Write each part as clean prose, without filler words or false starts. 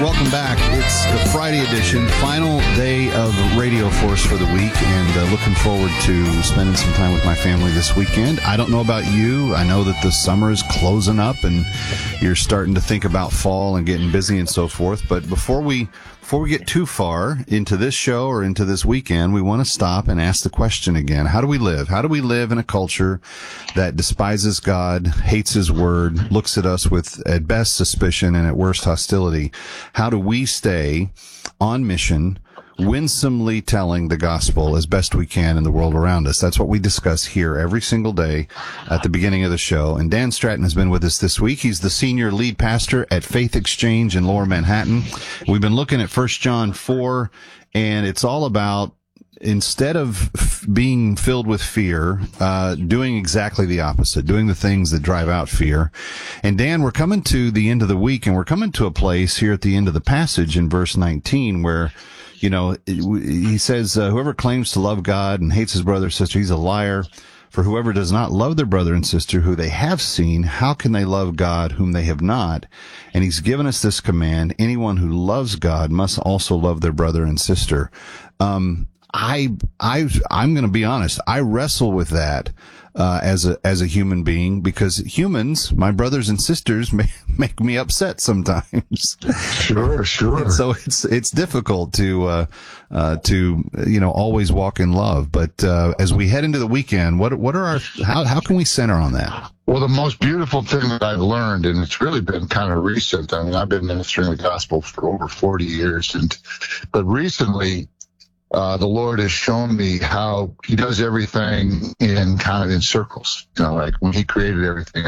welcome back. It's the Friday edition, final day of Radio Force for the week, and looking forward to spending some time with my family this weekend. I don't know about you. I know that the summer is closing up, and you're starting to think about fall and getting busy and so forth. But before we get too far into this show or into this weekend, we want to stop and ask the question again. How do we live? How do we live in a culture that despises God, hates His Word, looks at us with, at best, suspicion and at worst, hostility? How do we stay on mission, winsomely telling the gospel as best we can in the world around us? That's what we discuss here every single day at the beginning of the show. And Dan Stratton has been with us this week. He's the senior lead pastor at Faith Exchange in Lower Manhattan. We've been looking at 1 John 4, and it's all about, instead of being filled with fear, doing exactly the opposite, doing the things that drive out fear. And Dan, we're coming to the end of the week, and we're coming to a place here at the end of the passage in verse 19 where, you know, he says, whoever claims to love God and hates his brother or sister, he's a liar. For whoever does not love their brother and sister who they have seen, how can they love God whom they have not? And he's given us this command: anyone who loves God must also love their brother and sister. I'm going to be honest. I wrestle with that, as a human being, because humans, my brothers and sisters, make me upset sometimes. Sure. So it's difficult to always walk in love. But, as we head into the weekend, how can we center on that? Well, the most beautiful thing that I've learned, and it's really been kind of recent. I mean, I've been ministering the gospel for over 40 years, but recently, the Lord has shown me how He does everything in circles. You know, like when He created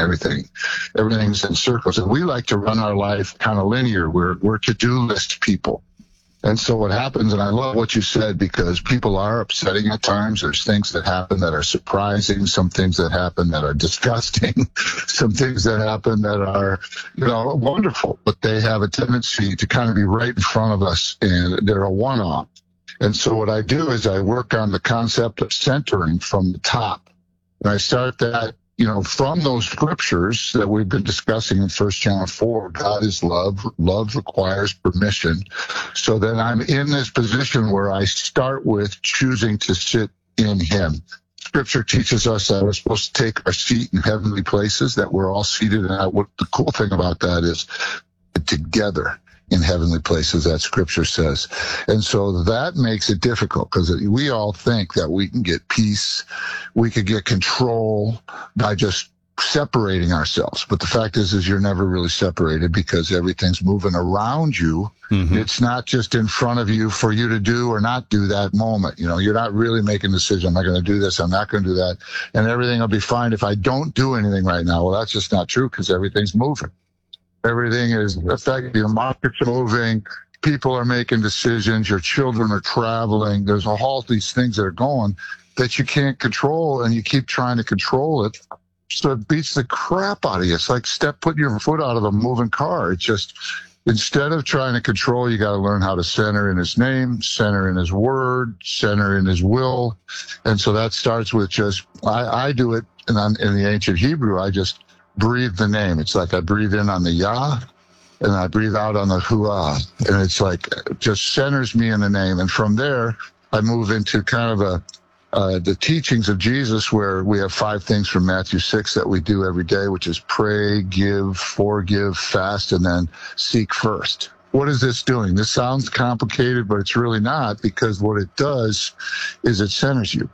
everything's in circles. And we like to run our life kind of linear. We're to-do list people. And so what happens, and I love what you said, because people are upsetting at times. There's things that happen that are surprising, some things that happen that are disgusting, some things that happen that are, wonderful. But they have a tendency to kind of be right in front of us, and they're a one-off. And so what I do is I work on the concept of centering from the top. And I start that, from those scriptures that we've been discussing in 1 John 4. God is love. Love requires permission. So then I'm in this position where I start with choosing to sit in Him. Scripture teaches us that we're supposed to take our seat in heavenly places, that we're all seated. And what the cool thing about that is together in heavenly places, that scripture says. And so that makes it difficult, because we all think that we can get peace, we could get control by just separating ourselves. But the fact is you're never really separated, because everything's moving around you. Mm-hmm. It's not just in front of you for you to do or not do that moment. You're not really making a decision. Am I going to do this? I'm not going to do that. And everything will be fine if I don't do anything right now. Well, that's just not true, because everything's moving. Everything is affecting. The markets are moving. People are making decisions. Your children are traveling. There's all these things that are going that you can't control, and you keep trying to control it. So it beats the crap out of you. It's like putting your foot out of a moving car. It's just, instead of trying to control, you got to learn how to center in His name, center in His word, center in His will. And so that starts with just, I do it in the ancient Hebrew. I just breathe the name. It's like I breathe in on the Yah, and I breathe out on the Huah. And it's like, just centers me in the name. And from there, I move into kind of the teachings of Jesus, where we have 5 things from Matthew 6 that we do every day, which is pray, give, forgive, fast, and then seek first. What is this doing? This sounds complicated, but it's really not, because what it does is it centers you.